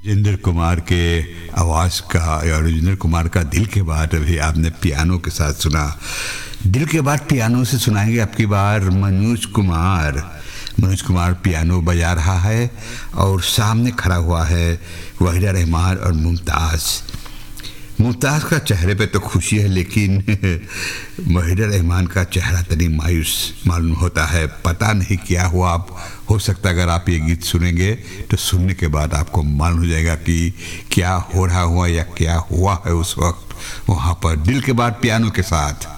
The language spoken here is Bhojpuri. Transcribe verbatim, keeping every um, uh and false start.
राजेंद्र कुमार के आवाज़ का या राजेंद्र कुमार का दिल के बाद अभी आपने पियानो के साथ सुना। दिल के बाद पियानो से सुनाएंगे आपकी बार मनोज कुमार। मनोज कुमार पियानो बजा रहा है और सामने खड़ा हुआ है वहीदा रहमान और मुमताज़। मुमताज़ का चेहरे पे तो खुशी है, लेकिन वहीदा रहमान का चेहरा तनी मायूस मालूम होता है। पता नहीं क्या हुआ। आप हो सकता है अगर आप ये गीत सुनेंगे तो सुनने के बाद आपको मालूम हो जाएगा कि क्या हो रहा हुआ या क्या हुआ है उस वक्त वहाँ पर। दिल के बाद पियानो के साथ